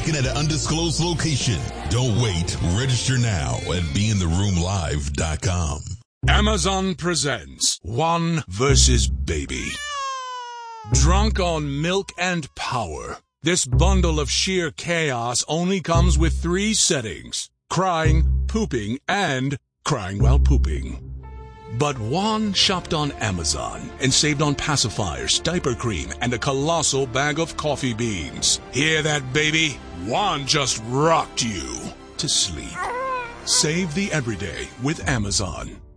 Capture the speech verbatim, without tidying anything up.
taken at an undisclosed location. Don't wait. Register now at be in the room live dot com. Amazon presents One versus Baby. Drunk on milk and power, this bundle of sheer chaos only comes with three settings: crying, pooping, and crying while pooping. But Juan shopped on Amazon and saved on pacifiers, diaper cream, and a colossal bag of coffee beans. Hear that, baby? Juan just rocked you to sleep. Save the everyday with Amazon.